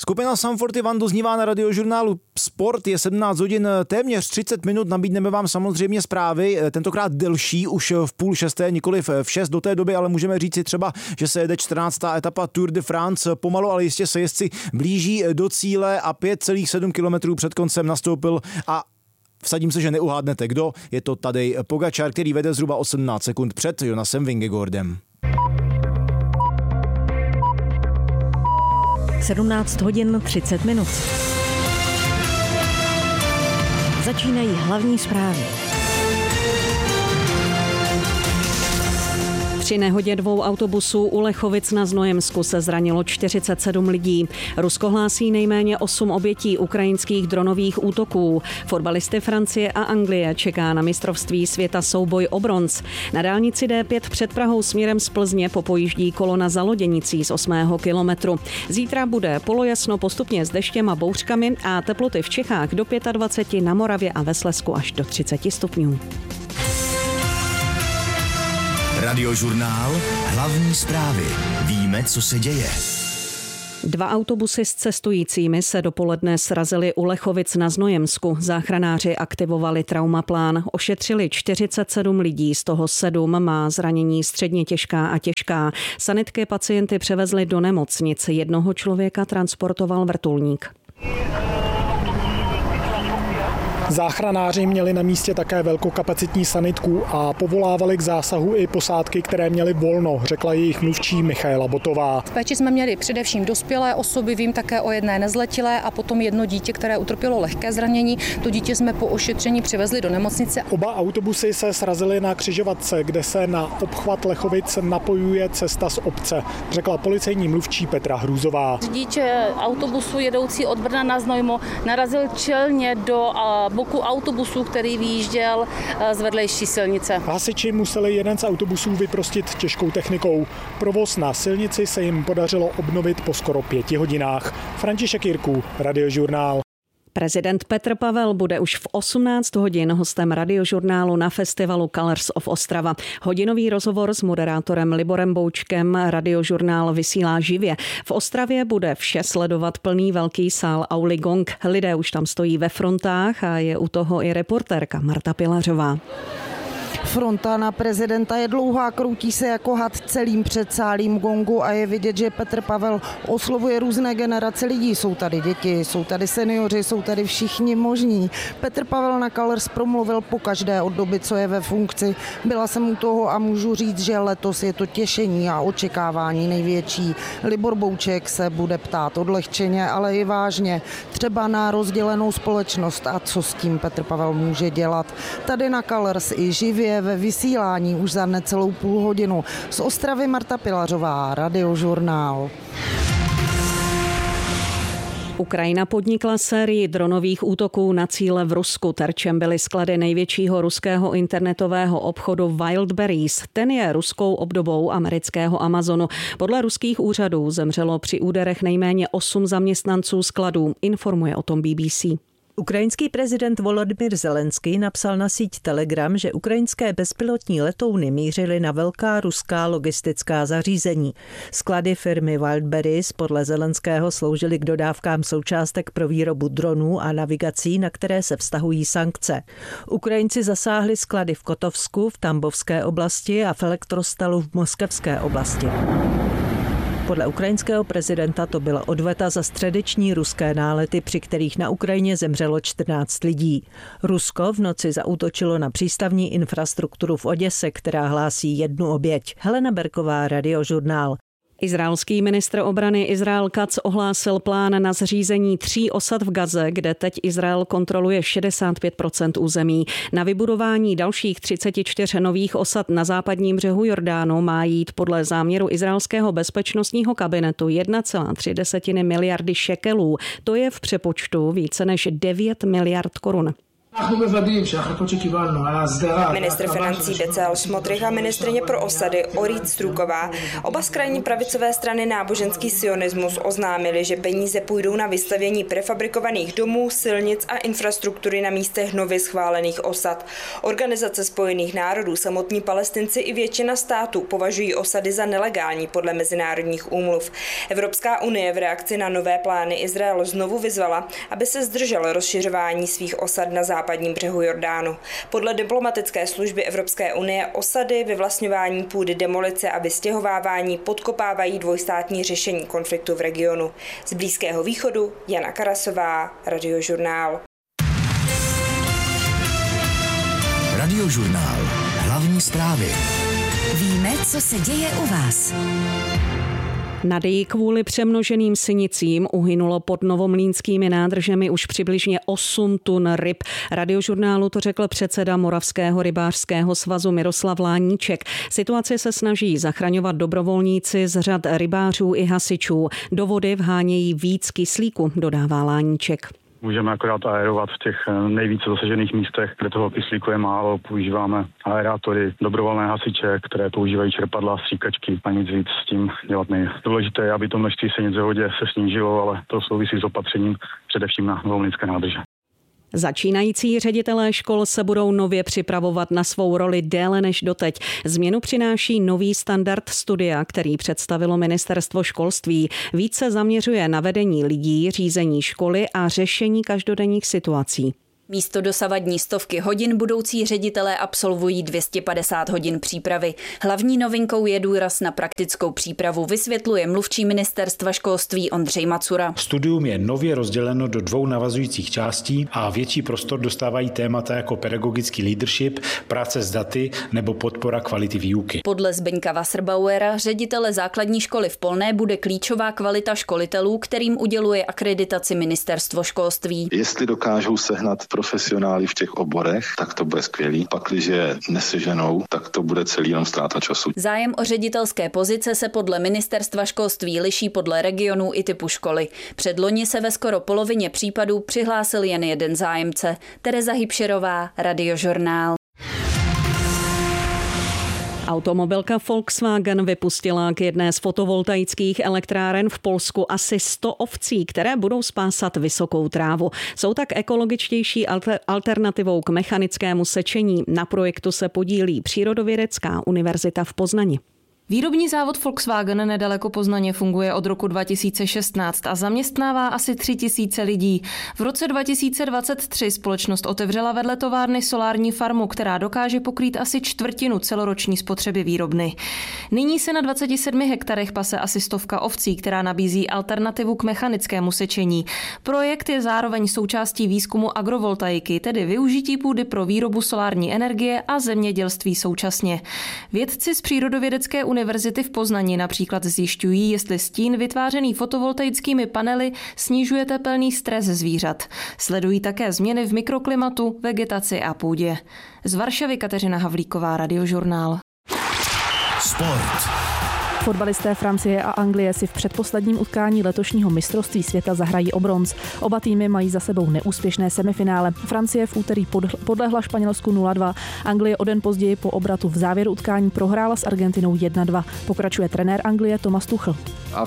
Skupina Sum 41 doznívá na Radiožurnálu Sport, je 17 hodin, téměř 30 minut, nabídneme vám samozřejmě zprávy, tentokrát delší, už v 5:30, nikoliv v 6 do té doby, ale můžeme říct si třeba, že se jede 14. etapa Tour de France, pomalu, ale jistě se jezdci blíží do cíle a 5,7 kilometrů před koncem nastoupil a vsadím se, že neuhádnete kdo, je to Tadej Pogačar, který vede zhruba 18 sekund před Jonasem Vingegaardem. 17 hodin 30 minut. Začínají hlavní zprávy. Při nehodě 2 autobusů u Lechovic na Znojemsku se zranilo 47 lidí. Rusko hlásí nejméně 8 obětí ukrajinských dronových útoků. Fotbalisty Francie a Anglie čeká na mistrovství světa souboj o bronz. Na dálnici D5 před Prahou směrem z Plzně popojíždí kolona za loděnicí z 8. kilometru. Zítra bude polojasno postupně s deštěm a bouřkami a teploty v Čechách do 25, na Moravě a ve Slezsku až do 30 stupňů. Radiožurnál, hlavní zprávy. Víme, co se děje. 2 autobusy s cestujícími se dopoledne srazily u Lechovic na Znojemsku. Záchranáři aktivovali traumaplán, ošetřili 47 lidí, z toho 7 má zranění středně těžká a těžká. Sanitky pacienty převezli do nemocnic, jednoho člověka transportoval vrtulník. Záchranáři měli na místě také velkokapacitní sanitku a povolávali k zásahu i posádky, které měly volno, řekla jejich mluvčí Michaela Botová. V péči jsme měli především dospělé osoby, vím také o jedné nezletilé a potom jedno dítě, které utrpělo lehké zranění. To dítě jsme po ošetření přivezli do nemocnice. Oba autobusy se srazily na křižovatce, kde se na obchvat Lechovic napojuje cesta z obce, řekla policejní mluvčí Petra Hrůzová. Řidič autobusu jedoucí od Brna na Znojmo narazil čelně do boku autobusu, který vyjížděl z vedlejší silnice. Hasiči museli jeden z autobusů vyprostit těžkou technikou. Provoz na silnici se jim podařilo obnovit po skoro 5 hodinách. František Jirků, Radiožurnál. Prezident Petr Pavel bude už v 18 hodin hostem Radiožurnálu na festivalu Colors of Ostrava. Hodinový rozhovor s moderátorem Liborem Boučkem Radiožurnál vysílá živě. V Ostravě bude vše sledovat plný velký sál Auli Gong. Lidé už tam stojí ve frontách a je u toho i reportérka Marta Pilařová. Fronta na prezidenta je dlouhá, kroutí se jako had celým předsálím Gongu a je vidět, že Petr Pavel oslovuje různé generace lidí. Jsou tady děti, jsou tady seniori, jsou tady všichni možní. Petr Pavel na Colors promluvil pokaždé od doby, co je ve funkci. Byla jsem u toho a můžu říct, že letos je to těšení a očekávání největší. Libor Bouček se bude ptát odlehčeně, ale i vážně. Třeba na rozdělenou společnost a co s tím Petr Pavel může dělat. Tady na Colors i živě ve vysílání už za necelou půl hodinu. Z Ostravy Marta Pilařová, Radiožurnál. Ukrajina podnikla sérii dronových útoků na cíle v Rusku. Terčem byly sklady největšího ruského internetového obchodu Wildberries. Ten je ruskou obdobou amerického Amazonu. Podle ruských úřadů zemřelo při úderech nejméně 8 zaměstnanců skladů. Informuje o tom BBC. Ukrajinský prezident Volodymyr Zelenský napsal na síť Telegram, že ukrajinské bezpilotní letouny mířily na velká ruská logistická zařízení. Sklady firmy Wildberries podle Zelenského sloužily k dodávkám součástek pro výrobu dronů a navigací, na které se vztahují sankce. Ukrajinci zasáhli sklady v Kotovsku, v Tambovské oblasti a v Elektrostalu v Moskevské oblasti. Podle ukrajinského prezidenta to byla odveta za středeční ruské nálety, při kterých na Ukrajině zemřelo 14 lidí. Rusko v noci zaútočilo na přístavní infrastrukturu v Oděse, která hlásí 1 oběť. Helena Berková, Radiožurnál. Izraelský ministr obrany Izrael Katz ohlásil plán na zřízení 3 osad v Gaze, kde teď Izrael kontroluje 65% území. Na vybudování dalších 34 nových osad na západním břehu Jordánu má jít podle záměru izraelského bezpečnostního kabinetu 1,3 miliardy šekelů. To je v přepočtu více než 9 miliard korun. Ministr financí Bezalel Smotrich a ministryně pro osady Orit Struková, oba z krajní pravicové strany náboženský sionismus, oznámili, že peníze půjdou na vystavění prefabrikovaných domů, silnic a infrastruktury na místech nově schválených osad. Organizace Spojených národů, samotní Palestinci i většina států považují osady za nelegální podle mezinárodních úmluv. Evropská unie v reakci na nové plány Izrael znovu vyzvala, aby se zdržel rozšiřování svých osad na západním břehu Jordánu. Podle diplomatické služby Evropské unie osady, vyvlastňování půdy, demolice a vystěhovávání podkopávají dvojstátní řešení konfliktu v regionu. Z Blízkého východu Jana Karasová, Radiožurnál. Radiožurnál. Hlavní zprávy. Víme, co se děje u vás. Naději kvůli přemnoženým sinicím uhynulo pod novomlýnskými nádržemi už přibližně 8 tun ryb. Radiožurnálu to řekl předseda Moravského rybářského svazu Miroslav Láníček. Situaci se snaží zachraňovat dobrovolníci z řad rybářů i hasičů. Do vody vhánějí víc kyslíku, dodává Láníček. Můžeme akorát aerovat v těch nejvíce zasažených místech, kde toho kyslíku je málo. Používáme aerátory, dobrovolné hasiče, které používají čerpadla, stříkačky a nic víc s tím dělat nejde. Důležité je, aby to množství sinic ve vodě se snížilo, ale to souvisí s opatřením především na novomlýnské nádrže. Začínající ředitelé škol se budou nově připravovat na svou roli déle než doteď. Změnu přináší nový standard studia, který představilo Ministerstvo školství. Více zaměřuje na vedení lidí, řízení školy a řešení každodenních situací. Místo dosavadní 100 hodin budoucí ředitelé absolvují 250 hodin přípravy. Hlavní novinkou je důraz na praktickou přípravu, vysvětluje mluvčí Ministerstva školství Ondřej Macura. Studium je nově rozděleno do 2 navazujících částí a větší prostor dostávají témata jako pedagogický leadership, práce s daty nebo podpora kvality výuky. Podle Zbyňka Wasserbauera, ředitele základní školy v Polné, bude klíčová kvalita školitelů, kterým uděluje akreditaci Ministerstvo školství. Jestli dokážou sehnat profesionály v těch oborech, tak to bude skvělý. Pakliže neseženou, tak to bude celý jenom ztráta času. Zájem o ředitelské pozice se podle Ministerstva školství liší podle regionů i typu školy. Předloni se ve skoro polovině případů přihlásil jen jeden zájemce. Tereza Hybšerová, Radiožurnál. Automobilka Volkswagen vypustila k jedné z fotovoltaických elektráren v Polsku asi 100 ovcí, které budou spásat vysokou trávu. Jsou tak ekologičtější alternativou k mechanickému sečení. Na projektu se podílí Přírodovědecká univerzita v Poznani. Výrobní závod Volkswagen nedaleko Poznaně funguje od roku 2016 a zaměstnává asi 3000 lidí. V roce 2023 společnost otevřela vedle továrny solární farmu, která dokáže pokrýt asi 1/4 celoroční spotřeby výrobny. Nyní se na 27 hektarech pase asi 100 ovcí, která nabízí alternativu k mechanickému sečení. Projekt je zároveň součástí výzkumu agrovoltaiky, tedy využití půdy pro výrobu solární energie a zemědělství současně. Vědci z Přírodovědecké univerzity v Poznani například zjišťují, jestli stín vytvářený fotovoltaickými panely snižuje tepelný stres zvířat. Sledují také změny v mikroklimatu, vegetaci a půdě. Z Varšavy Kateřina Havlíková, Radiožurnál. Sport. Fotbalisté Francie a Anglie si v předposledním utkání letošního mistrovství světa zahrají o bronz. Oba týmy mají za sebou neúspěšné semifinále. Francie v úterý podlehla Španělsku 0-2. Anglie o den později po obratu v závěru utkání prohrála s Argentinou 1-2. Pokračuje trenér Anglie Thomas Tuchel.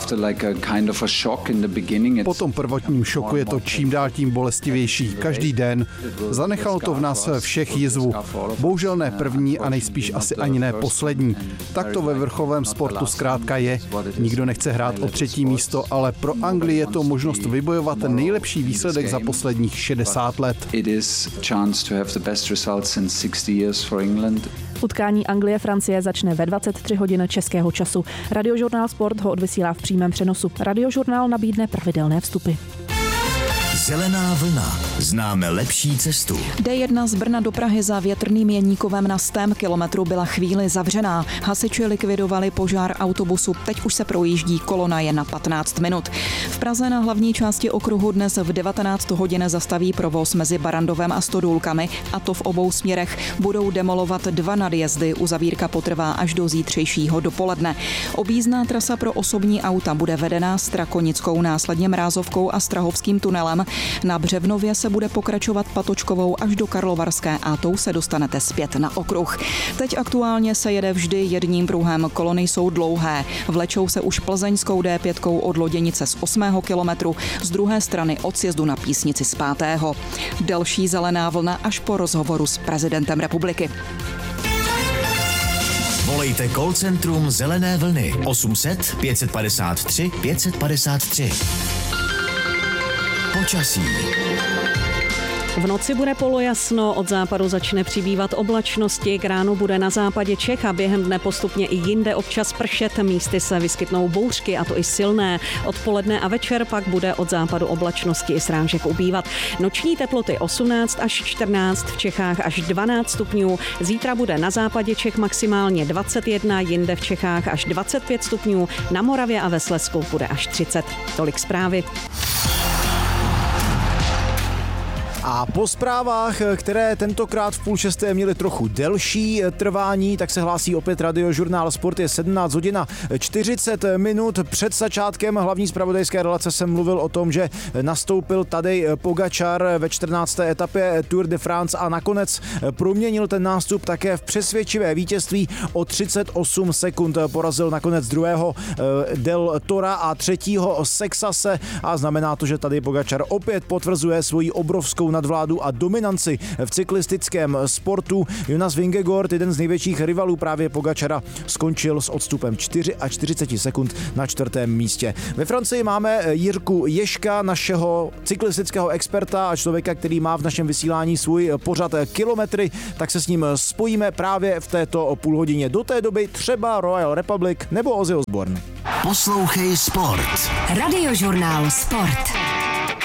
Po tom prvotním šoku je to čím dál tím bolestivější. Každý den. Zanechalo to v nás všech jizvu. Bohužel ne první a nejspíš asi ani ne poslední. Tak to ve vrcholovém sportu zkrátka je. Nikdo nechce hrát o 3. místo, ale pro Anglii je to možnost vybojovat nejlepší výsledek za posledních 60 let. Utkání Anglie-Francie začne ve 23 hodin českého času. Radiožurnál Sport ho odvysílá v přímém přenosu. Radiožurnál nabídne pravidelné vstupy. Zelená vlna. Známe lepší cestu. D1 z Brna do Prahy za Větrným Jeníkovem na 100 kilometru byla chvíli zavřená. Hasiči likvidovali požár autobusu. Teď už se projíždí, kolona je na 15 minut. V Praze na hlavní části okruhu dnes v 19 hodin zastaví provoz mezi Barandovem a Stodůlkami, a to v obou směrech. Budou demolovat 2 nadjezdy. Uzavírka potrvá až do zítřejšího dopoledne. Objízdná trasa pro osobní auta bude vedená Strakonickou, následně Mrázovkou a Strahovským tunelem. Na Břevnově se se bude pokračovat Patočkovou až do Karlovarské a tou se dostanete zpět na okruh. Teď aktuálně se jede vždy jedním pruhem, kolony jsou dlouhé. Vlečou se už plzeňskou D5 od Loděnice z 8. kilometru, z druhé strany od sjezdu na Písnici z 5. Delší zelená vlna až po rozhovoru s prezidentem republiky. Volejte call centrum Zelené vlny 800 553 553. Počasí. V noci bude polojasno, od západu začne přibývat oblačnosti, k ránu bude na západě Čech a během dne postupně i jinde občas pršet, místy se vyskytnou bouřky a to i silné. Odpoledne a večer pak bude od západu oblačnosti i srážek ubývat. Noční teploty 18 až 14, v Čechách až 12 stupňů, zítra bude na západě Čech maximálně 21, jinde v Čechách až 25 stupňů, na Moravě a ve Slezsku bude až 30. Tolik zprávy. A po zprávách, které tentokrát v 5:30 měly trochu delší trvání, tak se hlásí opět Radiožurnál Sport. Je 17 hodin a 40 minut. Před začátkem hlavní zpravodajské relace jsem mluvil o tom, že nastoupil Tadej Pogačar ve 14. etapě Tour de France a nakonec proměnil ten nástup také v přesvědčivé vítězství. O 38 sekund porazil nakonec druhého Del Tora a třetího Sexase a znamená to, že Tadej Pogačar opět potvrzuje svoji obrovskou nadvládu a dominanci v cyklistickém sportu. Jonas Vingegaard, jeden z největších rivalů právě Pogačara, skončil s odstupem 44 sekund na 4. místě. Ve Francii máme Jirku Ježka, našeho cyklistického experta a člověka, který má v našem vysílání svůj pořad Kilometry, tak se s ním spojíme právě v této půlhodině. Do té doby třeba Royal Republic nebo Ozzy Osbourne. Poslouchej Sport. Radiožurnál Sport.